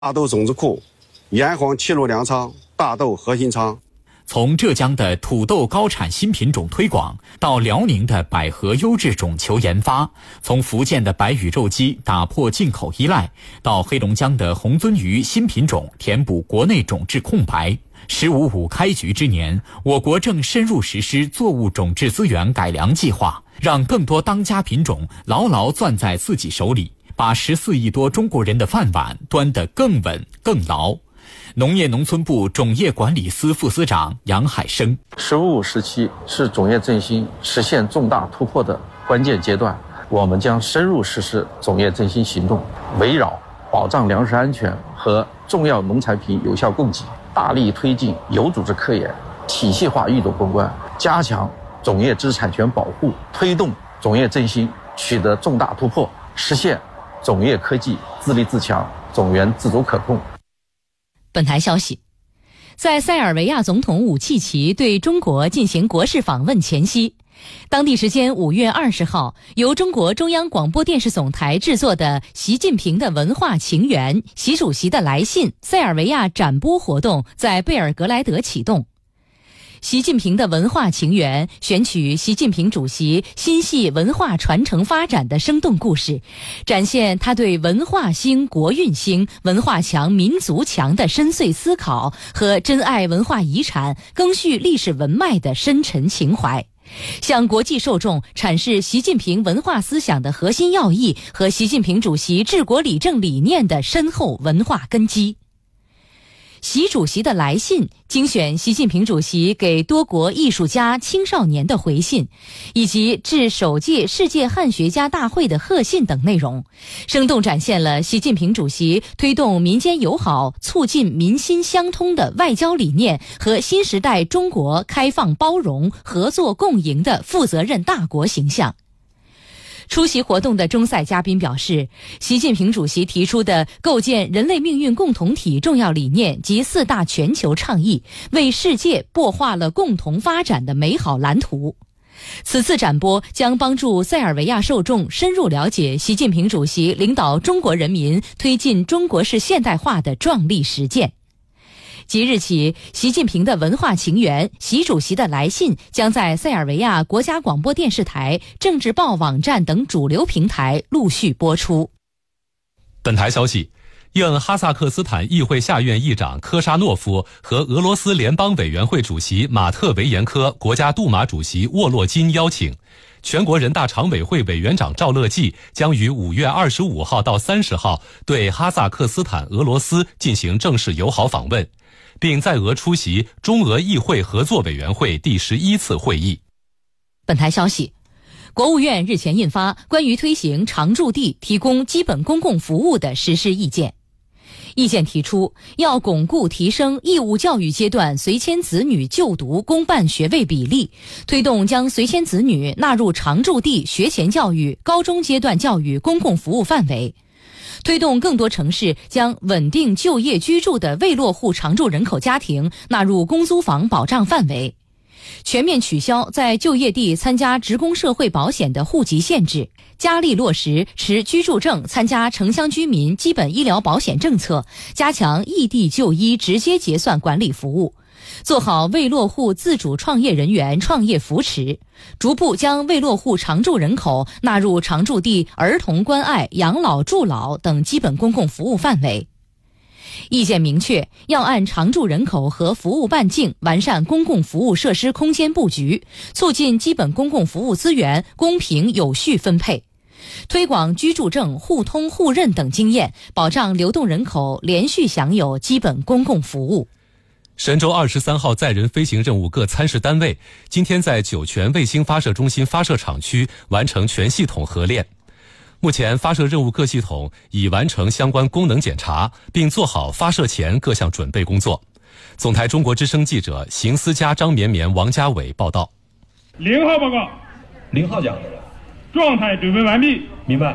大豆种子库、炎黄气路粮仓、大豆核心仓。 从浙江的土豆高产新品种推广，到辽宁的百合优质种球研发，从福建的白羽肉鸡打破进口依赖，到黑龙江的红鳟鱼新品种填补国内种质空白。“15+5”开局之年，我国正深入实施作物种质资源改良计划，让更多当家品种牢牢攥在自己手里，把14亿多中国人的饭碗端得更稳更牢。农业农村部种业管理司副司长杨海生 ：“15+5时期是种业振兴实现重大突破的关键阶段，我们将深入实施种业振兴行动，围绕保障粮食安全和重要农产品有效供给，大力推进有组织科研、体系化育种攻关，加强种业知识产权保护，推动种业振兴取得重大突破，实现种业科技自立自强、种源自主可控。” 本台消息，在塞尔维亚总统武契奇对中国进行国事访问前夕，当地时间5月20号，由中国中央广播电视总台制作的习近平的文化情缘、习主席的来信塞尔维亚展播活动在贝尔格莱德启动。习近平的文化情缘选取习近平主席心系文化传承发展的生动故事，展现他对文化兴、国运兴、文化强、民族强的深邃思考和珍爱文化遗产、赓续历史文脉的深沉情怀，向国际受众阐释习近平文化思想的核心要义和习近平主席治国理政理念的深厚文化根基。习主席的来信精选习近平主席给多国艺术家、青少年的回信，以及致首届世界汉学家大会的贺信等内容，生动展现了习近平主席推动民间友好、促进民心相通的外交理念和新时代中国开放包容、合作共赢的负责任大国形象。出席活动的中塞嘉宾表示，习近平主席提出的构建人类命运共同体重要理念及4大全球倡议，为世界擘画了共同发展的美好蓝图。此次展播将帮助塞尔维亚受众深入了解习近平主席领导中国人民推进中国式现代化的壮丽实践。即日起，习近平的文化情缘、习主席的来信将在塞尔维亚国家广播电视台、政治报网站等主流平台陆续播出。 本台消息，应哈萨克斯坦议会下院议长科沙诺夫和俄罗斯联邦委员会主席马特维延科、国家杜马主席沃洛金邀请，全国人大常委会委员长赵乐际将于5月25号到30号对哈萨克斯坦、俄罗斯进行正式友好访问，并在俄出席中俄议会合作委员会第11次会议。 本台消息，国务院日前印发关于推行常住地提供基本公共服务的实施意见。意见提出，要巩固提升义务教育阶段随迁子女就读公办学位比例，推动将随迁子女纳入常住地学前教育、高中阶段教育公共服务范围，推动更多城市将稳定就业居住的未落户常住人口家庭纳入公租房保障范围，全面取消在就业地参加职工社会保险的户籍限制，加力落实持居住证参加城乡居民基本医疗保险政策，加强异地就医直接结算管理服务，做好未落户自主创业人员创业扶持，逐步将未落户常住人口纳入常住地儿童关爱、养老助老等基本公共服务范围。意见明确，要按常住人口和服务半径完善公共服务设施空间布局，促进基本公共服务资源公平有序分配，推广居住证互通互认等经验，保障流动人口连续享有基本公共服务。 神舟23号载人飞行任务各参试单位今天在酒泉卫星发射中心发射场区完成全系统合练。目前发射任务各系统已完成相关功能检查，并做好发射前各项准备工作。总台中国之声记者邢思佳、张绵绵、王家伟报道。 0号报告。 0号讲。 状态准备完毕。 明白。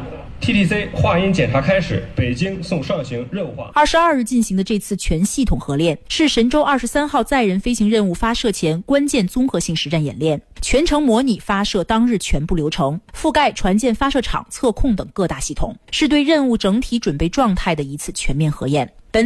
TTC 话音检查开始，北京送上行任务化。 22日进行的这次全系统合练是神舟23号载人飞行任务发射前关键综合性实战演练，全程模拟发射当日全部流程，覆盖船舰发射场、测控等各大系统，是对任务整体准备状态的一次全面核验。